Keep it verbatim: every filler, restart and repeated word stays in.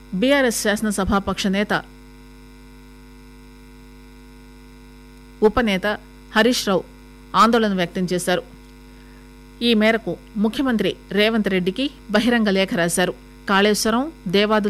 BRS శాసనసభాపక్ష నేత ఉపనేత హరీష్ రావు ఆందోళన వ్యక్తం చేశారు. ఈ మేరకు ముఖ్యమంత్రి రేవంత్ రెడ్డికి బహిరంగ లేఖ రాశారు. కాళేశ్వరం, దేవాదుల